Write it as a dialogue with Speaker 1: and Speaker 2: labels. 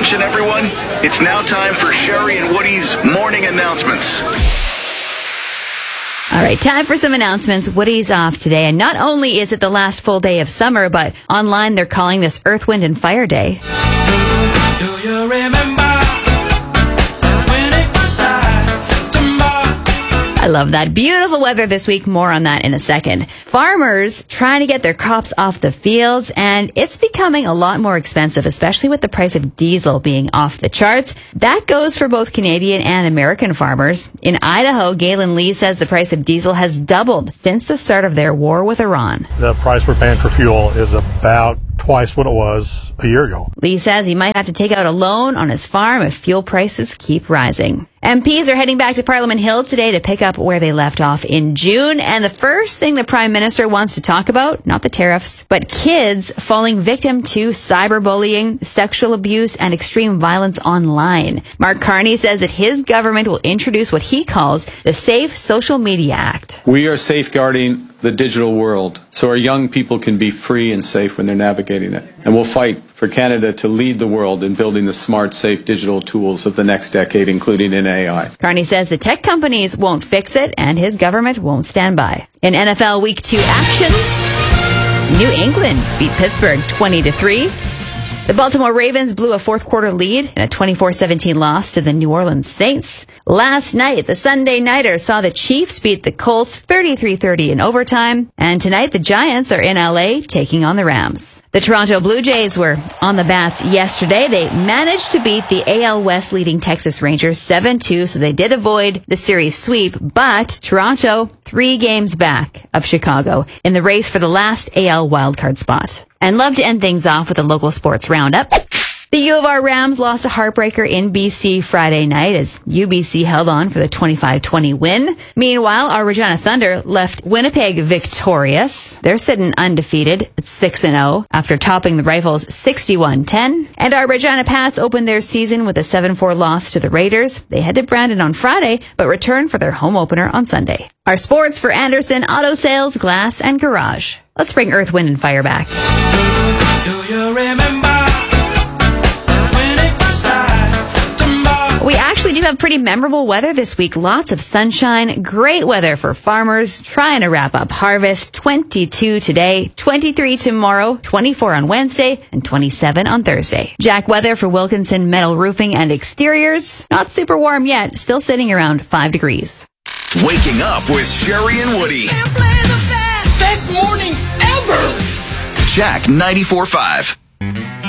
Speaker 1: Attention, everyone. It's now time for Sherry and Woody's morning announcements.
Speaker 2: All right, time for some announcements. Woody's off today, and not only is it the last full day of summer, but online they're calling this Earth, Wind, and Fire Day.
Speaker 3: Do you remember when it was September?
Speaker 2: I love that. Beautiful weather this week. More on that in a second. Farmers trying to get their crops off the fields, and it's becoming a lot more expensive, especially with the price of diesel being off the charts. That goes for both Canadian and American farmers. In Idaho, Galen Lee says the price of diesel has doubled since the start of their war with Iran.
Speaker 4: The price we're paying for fuel is about twice what it was a year ago.
Speaker 2: Lee says he might have to take out a loan on his farm if fuel prices keep rising. MPs are heading back to Parliament Hill today to pick up where they left off in June. And the first thing the Prime Minister wants to talk about, not the tariffs, but kids falling victim to cyberbullying, sexual abuse, and extreme violence online. Mark Carney says that his government will introduce what he calls the Safe Social Media Act.
Speaker 5: We are safeguarding the digital world so our young people can be free and safe when they're navigating it. And we'll fight for Canada to lead the world in building the smart, safe digital tools of the next decade, including in AI.
Speaker 2: Carney says the tech companies won't fix it and his government won't stand by. In NFL Week 2 action, New England beat Pittsburgh 20-3. The Baltimore Ravens blew a fourth quarter lead in a 24-17 loss to the New Orleans Saints. Last night, the Sunday Nighter saw the Chiefs beat the Colts 33-30 in overtime. And tonight, the Giants are in LA taking on the Rams. The Toronto Blue Jays were on the bats yesterday. They managed to beat the AL West leading Texas Rangers 7-2, so they did avoid the series sweep. But Toronto, 3 games back of Chicago in the race for the last AL wildcard spot. And love to end things off with a local sports roundup. The U of R Rams lost a heartbreaker in BC Friday night as UBC held on for the 25-20 win. Meanwhile, our Regina Thunder left Winnipeg victorious. They're sitting undefeated at 6-0 after topping the Rifles 61-10. And our Regina Pats opened their season with a 7-4 loss to the Raiders. They head to Brandon on Friday, but return for their home opener on Sunday. Our sports for Anderson Auto Sales, Glass, and Garage. Let's bring Earth, Wind, and Fire back.
Speaker 3: Do you remember when it was September?
Speaker 2: We actually do have pretty memorable weather this week. Lots of sunshine, great weather for farmers trying to wrap up harvest. 22 today, 23 tomorrow, 24 on Wednesday, and 27 on Thursday. Jack weather for Wilkinson Metal Roofing and Exteriors. Not super warm yet, still sitting around 5 degrees.
Speaker 1: Waking up with Sherry and Woody.
Speaker 3: Best morning ever!
Speaker 1: Jack 94.5.